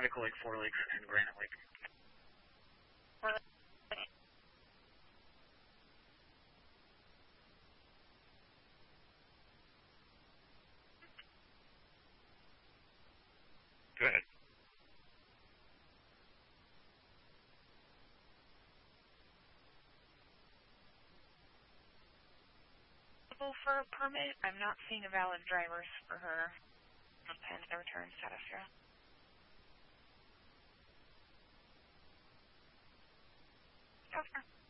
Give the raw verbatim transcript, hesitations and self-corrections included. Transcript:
Medical Lake, Four Lakes, and Granite Lake. Go ahead. For a permit, I'm not seeing a valid driver's for her. Depends the return status here. Okay.